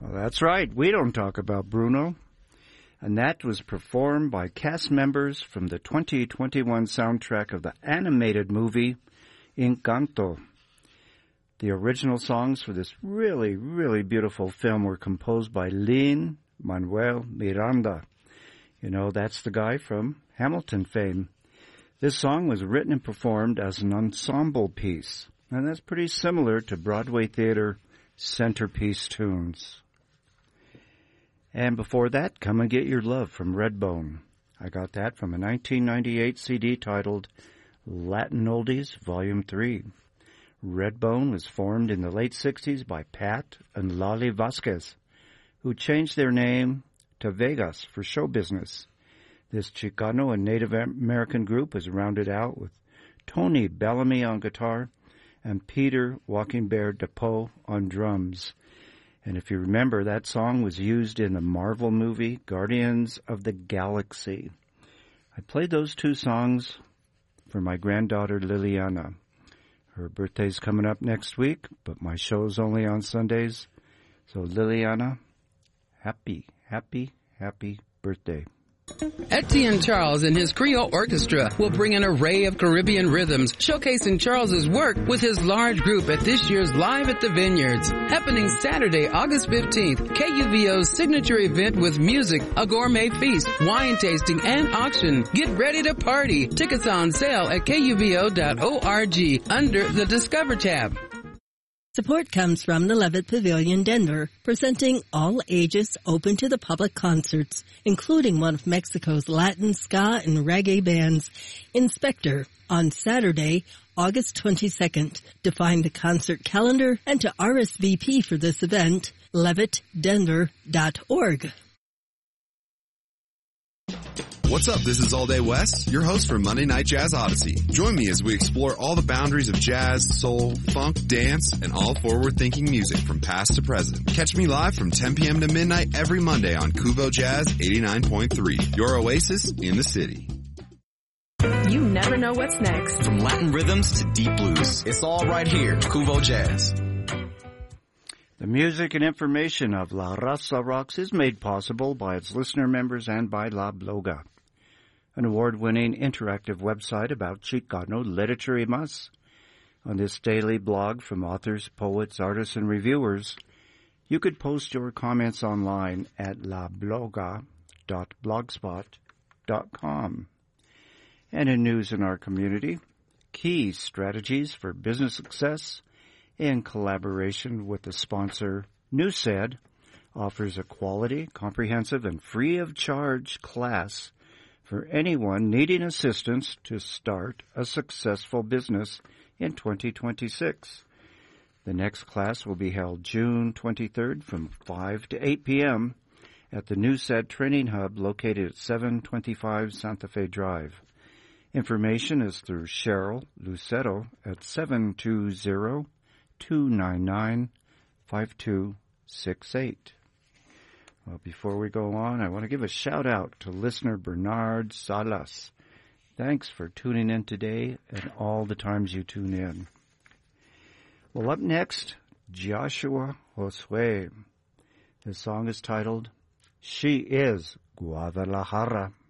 Well, that's right. We don't talk about Bruno. And that was performed by cast members from the 2021 soundtrack of the animated movie Encanto. The original songs for this really, really beautiful film were composed by Lin-Manuel Miranda. You know, that's the guy from Hamilton fame. This song was written and performed as an ensemble piece, and that's pretty similar to Broadway theater centerpiece tunes. And before that, Come and Get Your Love from Redbone. I got that from a 1998 CD titled Latin Oldies Volume 3. Redbone was formed in the late 60s by Pat and Lali Vasquez, who changed their name to Vegas for show business. This Chicano and Native American group was rounded out with Tony Bellamy on guitar and Peter Walking Bear DePoe on drums. And if you remember, that song was used in the Marvel movie Guardians of the Galaxy. I played those two songs for my granddaughter Liliana. Her birthday's coming up next week, but my show's only on Sundays. So Liliana, happy birthday. Etienne Charles and his Creole Orchestra will bring an array of Caribbean rhythms, showcasing Charles's work with his large group at this year's Live at the Vineyards, happening Saturday, August 15th. KUVO's signature event with music, a gourmet feast, wine tasting, and auction. Get ready to party. Tickets on sale at KUVO.org under the Discover tab. Support comes from the Levitt Pavilion, Denver, presenting all ages open to the public concerts, including one of Mexico's Latin, ska, and reggae bands, Inspector, on Saturday, August 22nd. To find the concert calendar and to RSVP for this event, levittdenver.org. What's up? This is All Day West, your host for Monday Night Jazz Odyssey. Join me as we explore all the boundaries of jazz, soul, funk, dance, and all forward-thinking music from past to present. Catch me live from 10 p.m. to midnight every Monday on Kuvo Jazz 89.3, your oasis in the city. You never know what's next. From Latin rhythms to deep blues, it's all right here, Kuvo Jazz. The music and information of La Raza Rocks is made possible by its listener members and by La Bloga, an award-winning interactive website about Chicano literature y más. On this daily blog from authors, poets, artists, and reviewers, you could post your comments online at labloga.blogspot.com. And in news in our community, key strategies for business success in collaboration with the sponsor, Newsed, offers a quality, comprehensive, and free-of-charge class for anyone needing assistance to start a successful business in 2026. The next class will be held June 23rd from 5 to 8 p.m. at the Newsed Training Hub located at 725 Santa Fe Drive. Information is through Cheryl Lucero at 720-299-5268. Well, before we go on, I want to give a shout-out to listener Bernard Salas. Thanks for tuning in today and all the times you tune in. Well, up next, Joshua Josue. The song is titled, She is Guadalajara.